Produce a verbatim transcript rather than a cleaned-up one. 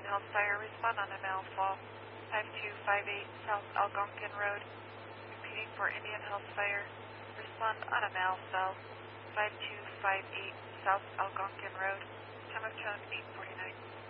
Health Fire, respond on M L Fall five two five eight South Algonquin Road. Repeating for Indian Health Fire, respond on M L Cell five two five eight South Algonquin Road. Time of tone eight forty-nine.